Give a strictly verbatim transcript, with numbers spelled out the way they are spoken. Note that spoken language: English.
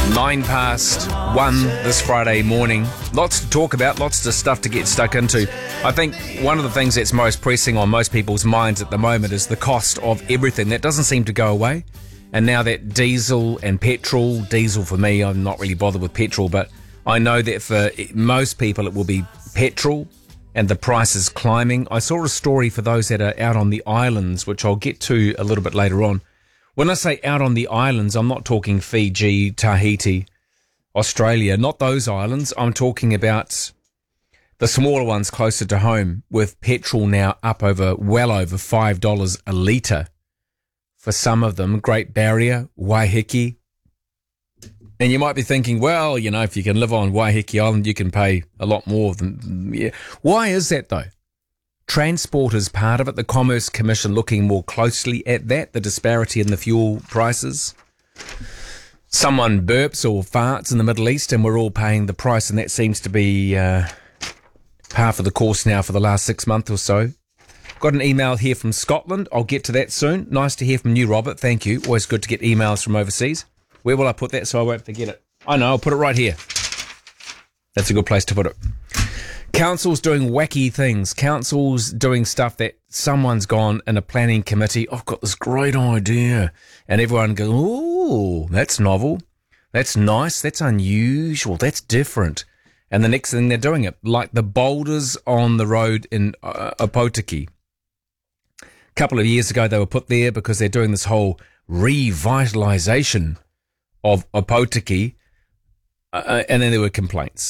Nine past one this Friday morning. Lots to talk about, lots of stuff to get stuck into. I think one of the things that's most pressing on most people's minds at the moment is the cost of everything. That doesn't seem to go away. And now that diesel and petrol, diesel for me, I'm not really bothered with petrol, but I know that for most people it will be petrol and the price is climbing. I saw a story for those that are out on the islands, which I'll get to a little bit later on. When I say out on the islands, I'm not talking Fiji, Tahiti, Australia, not those islands. I'm talking about the smaller ones closer to home, with petrol now up over, well over five dollars a litre for some of them. Great Barrier, Waiheke. And you might be thinking, well, you know, if you can live on Waiheke Island, you can pay a lot more than... Yeah. Why is that, though? Transport is part of it. The Commerce Commission looking more closely at that, the disparity in the fuel prices. Someone burps or farts in the Middle East and we're all paying the price, and that seems to be uh, par for the course now for the last six months or so. Got an email here from Scotland. I'll get to that soon. Nice to hear from you, Robert. Thank you. Always good to get emails from overseas. Where will I put that so I won't forget it? I know, I'll put it right here. That's a good place to put it. Council's doing wacky things. Council's doing stuff that someone's gone in a planning committee. I've got this great idea. And everyone goes, ooh, that's novel. That's nice. That's unusual. That's different. And the next thing they're doing it, like the boulders on the road in uh, Opotiki. A couple of years ago, they were put there because they're doing this whole revitalisation of Opotiki. Uh, and then there were complaints.